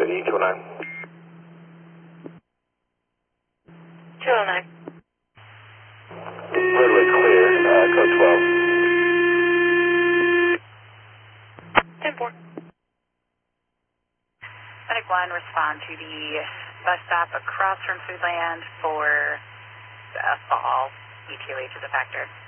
City, 209. 209. Roadway's clear, code 10-4. Medic 1, respond to the bus stop across from Foodland for a fall. ETA to the factor.